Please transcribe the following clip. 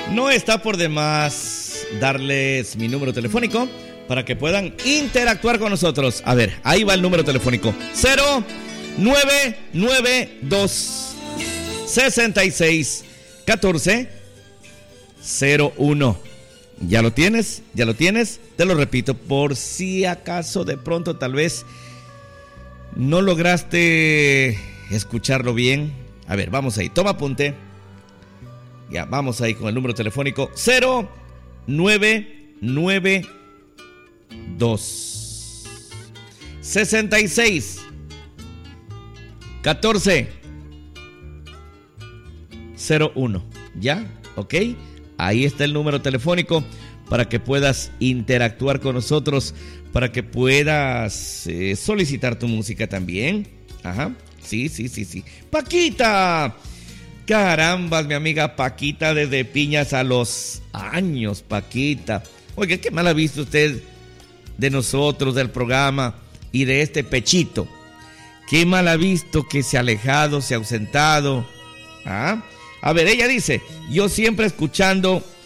No está por demás darles mi número telefónico para que puedan interactuar con nosotros. A ver, ahí va el número telefónico. 0992 66 14 01. ¿Ya lo tienes? ¿Ya lo tienes? Te lo repito, por si acaso de pronto tal vez no lograste escucharlo bien. A ver, vamos ahí, toma apunte. Ya, vamos ahí con el número telefónico 0992 66 14 01. ¿Ya? ¿Ok? Ahí está el número telefónico para que puedas interactuar con nosotros, para que puedas solicitar tu música también. Ajá, sí. Paquita, carambas, mi amiga Paquita desde Piñas a los años, Paquita. Oiga, qué mal ha visto usted de nosotros, del programa y de este Pechito. Qué mal ha visto que se ha alejado, se ha ausentado. ¿Ah? A ver, ella dice, yo siempre escuchando